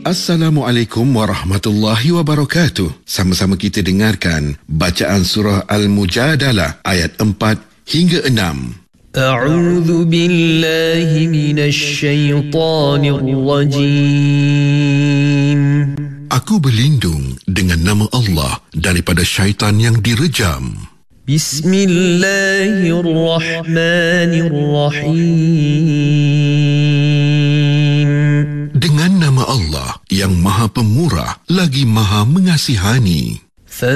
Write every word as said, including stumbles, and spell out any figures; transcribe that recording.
Assalamualaikum warahmatullahi wabarakatuh. Sama-sama kita dengarkan bacaan surah Al-Mujadalah ayat empat hingga enam. A'udzu billahi minasy syaithanir rajim. Aku berlindung dengan nama Allah daripada syaitan yang direjam. Bismillahirrahmanirrahim. Dengan nama Allah yang Maha Pemurah lagi Maha Mengasihani.